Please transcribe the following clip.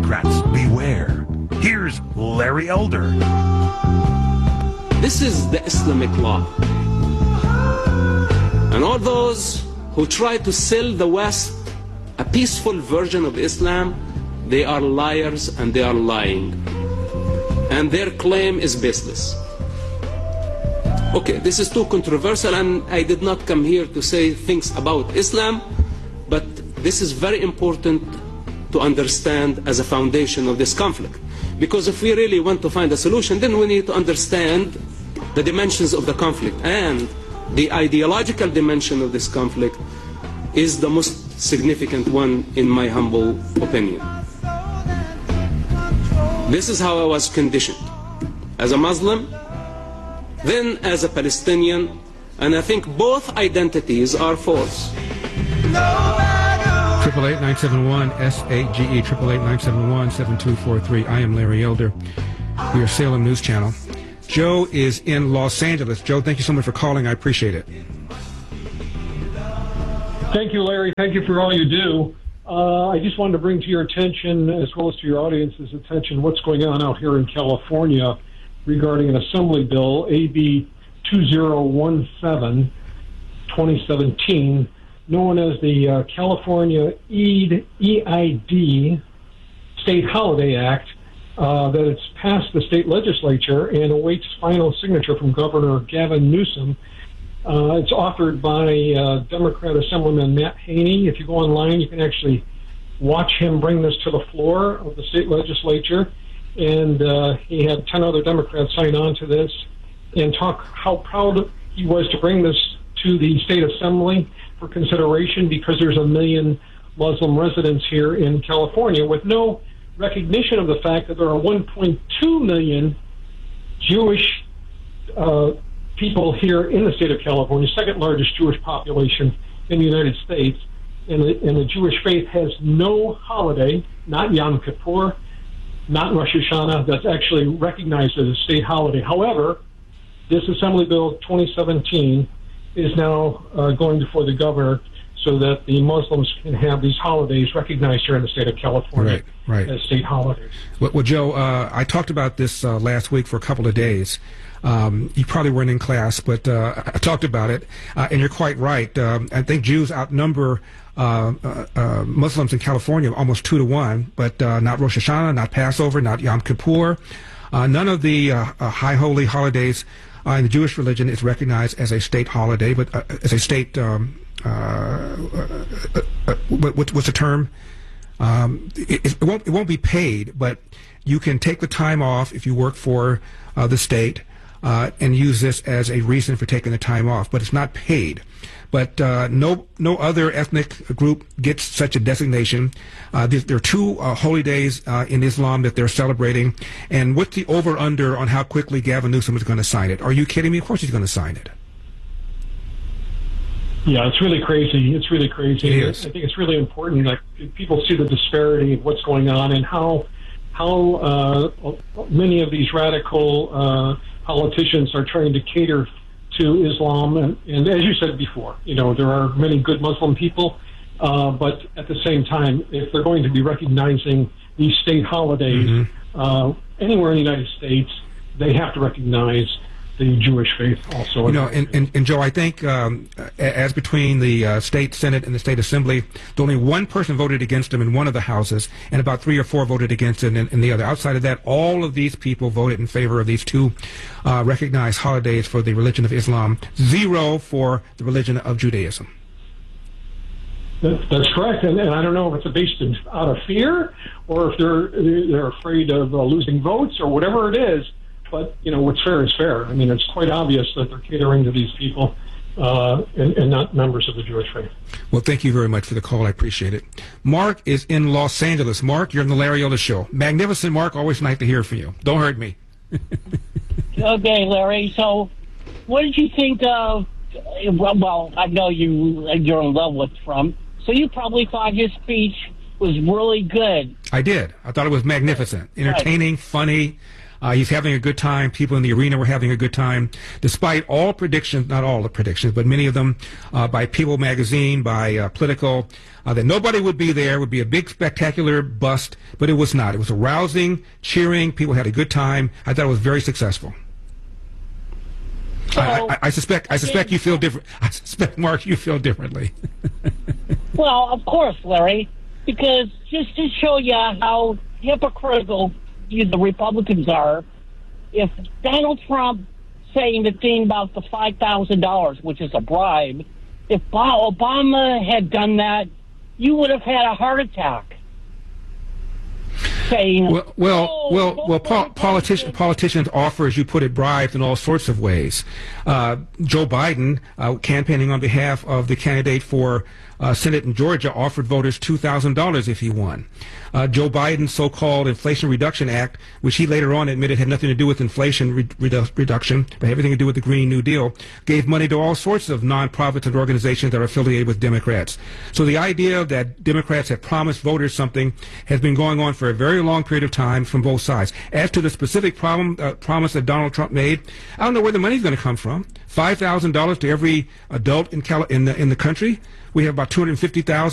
Democrats, beware. Here's Larry Elder. This is the Islamic law. And all those who try to sell the West a peaceful version of Islam, they are liars and they are lying. And their claim is baseless. Okay, this is too controversial, and I did not come here to say things about Islam, but this is very important to understand as a foundation of this conflict. Because if we really want to find a solution, then we need to understand the dimensions of the conflict. And the ideological dimension of this conflict is the most significant one, in my humble opinion. This is how I was conditioned. As a Muslim, then as a Palestinian, and I think both identities are false. 888-971-SAGE, 888-971-7243. I am Larry Elder. We are Salem News Channel. Joe is in Los Angeles. Joe, thank you so much for calling. I appreciate it. Thank you, Larry. Thank you for all you do. I just wanted to bring to your attention, as well as to your audience's attention, what's going on out here in California regarding an assembly bill, AB 2017, 2017, known as the California EID, State Holiday Act, that it's passed the state legislature and awaits final signature from Governor Gavin Newsom. It's authored by Democrat Assemblyman Matt Haney. If you go online, you can actually watch him bring this to the floor of the state legislature. And he had 10 other Democrats sign on to this and talk how proud he was to bring this to the state assembly for consideration, because there's 1 million Muslim residents here in California with no recognition of the fact that there are 1.2 million Jewish people here in the state of California, second largest Jewish population in the United States. And the Jewish faith has no holiday, not Yom Kippur, not Rosh Hashanah, that's actually recognized as a state holiday. However, this Assembly Bill 2017 is now going before the governor so that the Muslims can have these holidays recognized here in the state of California as state holidays. Well, Joe, I talked about this last week for a couple of days. You probably weren't in class, but I talked about it, and you're quite right. I think Jews outnumber Muslims in California almost 2-1, but not Rosh Hashanah, not Passover, not Yom Kippur. None of the high holy holidays in the Jewish religion is recognized as a state holiday, but as a state, what's the term? It won't be paid, but you can take the time off if you work for the state and use this as a reason for taking the time off, but it's not paid. But no other ethnic group gets such a designation. There are 2 holy days in Islam that they're celebrating. And what's the over-under on how quickly Gavin Newsom is going to sign it? Are you kidding me? Of course he's going to sign it. Yeah, it's really crazy. It's really crazy. It is. I think it's really important that people see the disparity of what's going on and how many of these radical politicians are trying to cater to Islam, and as you said before, there are many good Muslim people, but at the same time, if they're going to be recognizing these state holidays anywhere in the United States, they have to recognize the Jewish faith also. And Joe, I think as between the state Senate and the state Assembly, only one person voted against him in one of the houses, and about 3 or 4 voted against it in the other. Outside of that, all of these people voted in favor of these 2 recognized holidays for the religion of Islam, 0 for the religion of Judaism. That's correct, and I don't know if it's based out of fear or if they're afraid of losing votes or whatever it is. But, what's fair is fair. I mean, it's quite obvious that they're catering to these people and not members of the Jewish faith. Well, thank you very much for the call. I appreciate it. Mark is in Los Angeles. Mark, you're on the Larry Elder Show. Magnificent, Mark. Always nice to hear from you. Don't hurt me. Okay, Larry. So what did you think of, well, I know you're in love with Trump, so you probably thought his speech was really good. I did. I thought it was magnificent, entertaining, funny. He's having a good time. People in the arena were having a good time, despite all predictions, not all the predictions, but many of them by People magazine, by Politico, that nobody would be there, would be a big spectacular bust, but it was not. It was arousing, cheering. People had a good time. I thought it was very successful. So, I suspect you feel different. I suspect, Mark, you feel differently. well, of course, Larry, because just to show you how hypocritical the Republicans are, if Donald Trump saying the thing about the $5,000, which is a bribe, if Obama had done that, you would have had a heart attack. Saying, politicians offer, as you put it, bribes in all sorts of ways. Joe Biden, campaigning on behalf of the candidate for Senate in Georgia, offered voters $2,000 if he won. Joe Biden's so-called Inflation Reduction Act, which he later on admitted had nothing to do with inflation reduction, but everything to do with the Green New Deal, gave money to all sorts of nonprofits and organizations that are affiliated with Democrats. So the idea that Democrats have promised voters something has been going on for a very long period of time from both sides. As to the specific promise that Donald Trump made, I don't know where the money's going to come from. $5,000 to every adult in the country. We have about 250,000